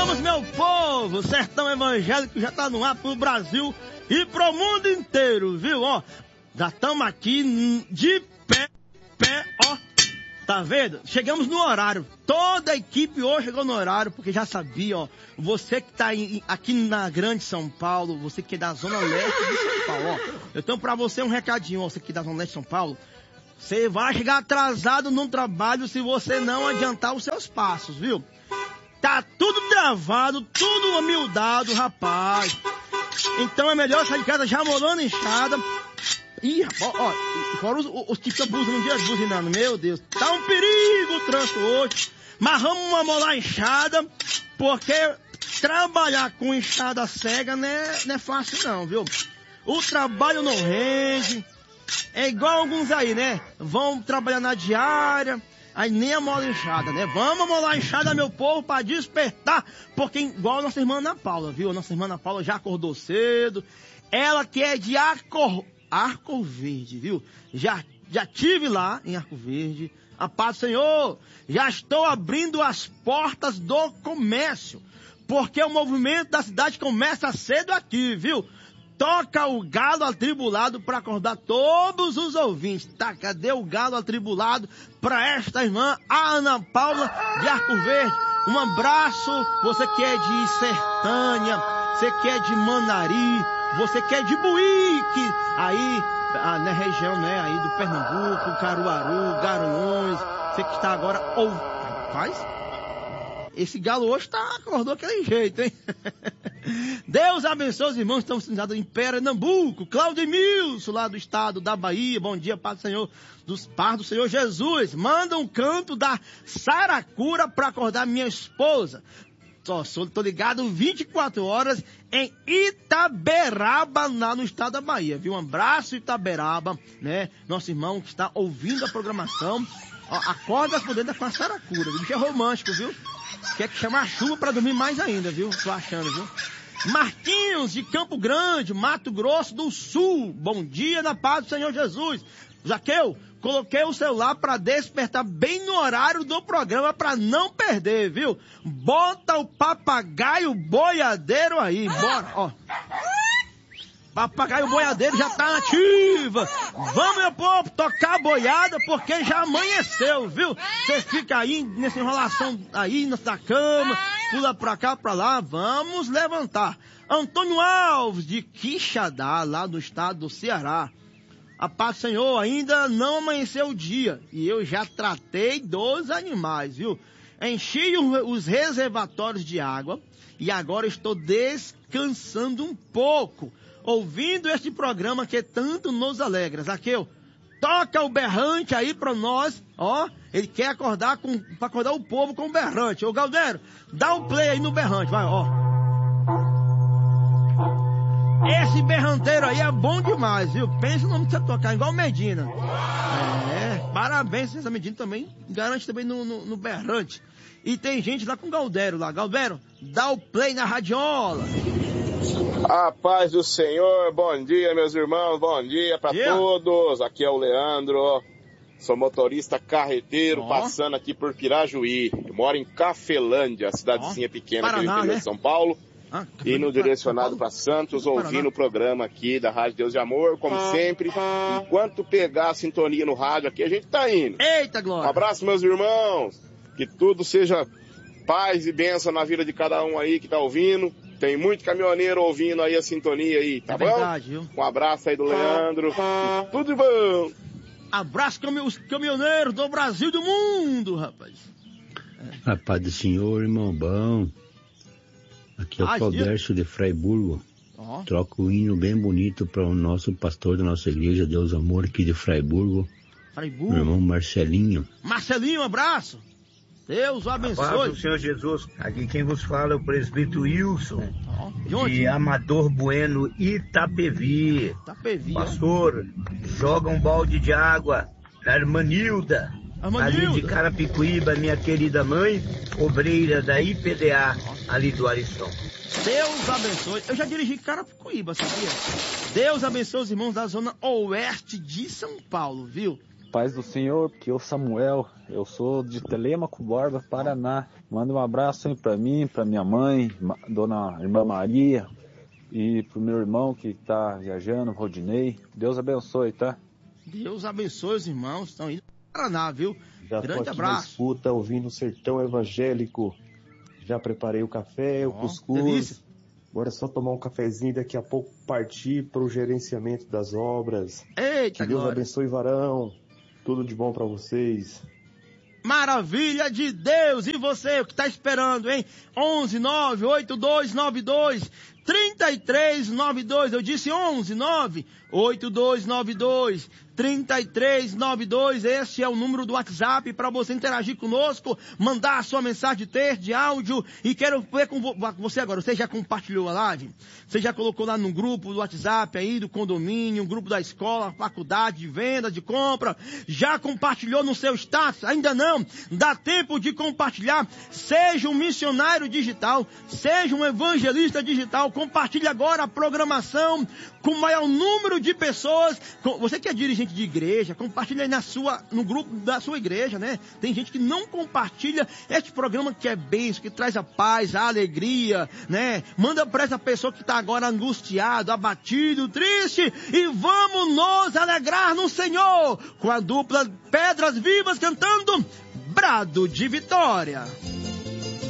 Vamos, meu povo, o sertão evangélico já tá no ar pro Brasil e pro mundo inteiro, viu? Ó, já estamos aqui de pé, ó. Tá vendo? Chegamos no horário. Toda a equipe hoje chegou no horário, porque já sabia, ó. Você que tá aqui na Grande São Paulo, você que é da Zona Leste de São Paulo, ó. Eu tenho pra você um recadinho, ó. Você que é da Zona Leste de São Paulo. Você vai chegar atrasado no trabalho se você não adiantar os seus passos, viu? Tá tudo travado, tudo amildado, rapaz. Então é melhor sair de casa já molando enxada. Ih, ó, fora os que ficam buzinando, meu Deus. Tá um perigo o trânsito hoje. Mas vamos amolar enxada, porque trabalhar com enxada cega não é fácil não, viu? O trabalho não rende. É igual alguns aí, né? Vão trabalhar na diária, aí nem amola enxada, né? Vamos amolar enxada, meu povo, pra despertar. Porque igual a nossa irmã Ana Paula, viu? A nossa irmã Ana Paula já acordou cedo. Ela que é de Arco Verde, viu? Já tive lá em Arco Verde. A paz do Senhor. Já estou abrindo as portas do comércio. Porque o movimento da cidade começa cedo aqui, viu? Toca o galo atribulado para acordar todos os ouvintes. Tá, cadê o galo atribulado para esta irmã, a Ana Paula de Arco Verde? Um abraço, você que é de Sertânia, você que é de Manari, você que é de Buíque, aí na região, né, aí do Pernambuco, Caruaru, Garanhuns, você que está agora Rapaz, esse galo hoje acordou aquele jeito, hein? Deus abençoe os irmãos que estão sintonizados em Pernambuco. Cláudio Milson, lá do estado da Bahia. Bom dia, Pai do Senhor, dos pais do Senhor Jesus. Manda um canto da Saracura para acordar minha esposa. Tô ligado 24 horas em Itaberaba, lá no estado da Bahia, viu? Um abraço, Itaberaba, né? Nosso irmão que está ouvindo a programação. Ó, acorda acordando com a Saracura. O bicho é romântico, viu? Quer que chamar chuva para dormir mais ainda, viu? Tô achando, viu? Marquinhos, de Campo Grande, Mato Grosso do Sul. Bom dia, na paz do Senhor Jesus. Zaqueu, coloquei o celular para despertar bem no horário do programa para não perder, viu? Bota o papagaio boiadeiro aí, bora, ó. Papagaio boiadeiro já tá ativa. Vamos, meu povo, tocar a boiada, porque já amanheceu, viu? Você fica aí nessa enrolação aí da cama, pula pra cá, pra lá, vamos levantar. Antônio Alves, de Quixadá, lá do estado do Ceará. A paz do Senhor, ainda não amanheceu o dia, e eu já tratei dos animais, viu? Enchi os reservatórios de água, e agora estou descansando um pouco, ouvindo este programa que tanto nos alegra. Zaqueu, toca o berrante aí pra nós, ó. Ele quer acordar pra acordar o povo com o berrante. Ô, Galdero, dá um play aí no berrante, vai, ó. Esse berranteiro aí é bom demais, viu? Pensa no nome que você tocar, igual Medina. Parabéns, essa Medina também garante também no berrante. E tem gente lá com o Galdero lá. Galdero, dá o play na radiola. A paz do Senhor, bom dia meus irmãos, bom dia para todos, aqui é o Leandro, sou motorista carreteiro, passando aqui por Pirajuí, eu moro em Cafelândia, cidadezinha pequena aqui no interior de São Paulo, indo direcionado para Santos, ouvindo o programa aqui da Rádio Deus de Amor, como sempre, enquanto pegar a sintonia no rádio aqui, a gente tá indo. Eita, glória! Um abraço meus irmãos, que tudo seja paz e bênção na vida de cada um aí que tá ouvindo. Tem muito caminhoneiro ouvindo aí a sintonia aí, tá bom? Verdade, viu? Um abraço aí do Leandro. Tudo bom? Abraço, os caminhoneiros do Brasil e do mundo, rapaz. A paz do Senhor, irmão bom. Aqui é o Claudércio de Fraiburgo. Troca o hino bem bonito para o nosso pastor da nossa igreja, Deus Amor, aqui de Fraiburgo. Meu irmão Marcelinho. Marcelinho, um abraço. Deus o abençoe. A paz do Senhor Jesus. Aqui quem vos fala é o presbítero Wilson, de Amador Bueno, Itapevi. Pastor, joga um balde de água na Irmanilda, ali de Carapicuíba, minha querida mãe, obreira da IPDA, ali do Ariston. Deus abençoe. Eu já dirigi Carapicuíba, sabia? Deus abençoe os irmãos da zona oeste de São Paulo, viu? Paz do Senhor, que eu Samuel, eu sou de Telêmaco, Borba, Paraná, Manda um abraço aí pra mim, pra minha mãe, dona Irmã Maria, e pro meu irmão que tá viajando, Rodinei. Deus abençoe, tá? Deus abençoe os irmãos, estão indo para Paraná, viu? Já grande abraço. Na escuta, ouvindo o Sertão Evangélico. Já preparei o café, o cuscuz. Delícia. Agora é só tomar um cafezinho e daqui a pouco partir para o gerenciamento das obras. Eita, que Deus abençoe, varão. Tudo de bom para vocês. Maravilha de Deus! E você, o que está esperando, hein? 11982923392. Eu disse 11982923392. Esse é o número do WhatsApp para você interagir conosco, mandar a sua mensagem de texto, de áudio. E quero ver com você agora. Você já compartilhou a live? Você já colocou lá no grupo do WhatsApp aí, do condomínio, grupo da escola, faculdade, de venda, de compra? Já compartilhou no seu status? Ainda não? Dá tempo de compartilhar. Seja um missionário digital, seja um evangelista digital. Compartilhe agora a programação com o maior número de pessoas. Você que é dirigente de igreja, compartilha aí no grupo da sua igreja, né? Tem gente que não compartilha este programa que é bênção, que traz a paz, a alegria, né? Manda para essa pessoa que está agora angustiado, abatido, triste, e vamos nos alegrar no Senhor com a dupla Pedras Vivas cantando Brado de Vitória.